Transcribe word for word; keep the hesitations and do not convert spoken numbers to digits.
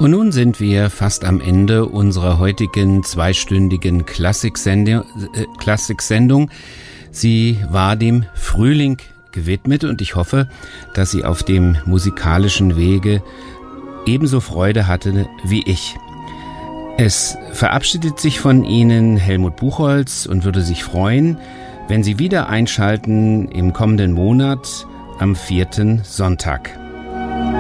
Und nun sind wir fast am Ende unserer heutigen zweistündigen Klassiksendung. Äh, Klassiksendung. Sie war dem Frühling gewidmet und ich hoffe, dass Sie auf dem musikalischen Wege ebenso Freude hatte wie ich. Es verabschiedet sich von Ihnen Helmut Buchholz und würde sich freuen, wenn Sie wieder einschalten im kommenden Monat am vierten Sonntag.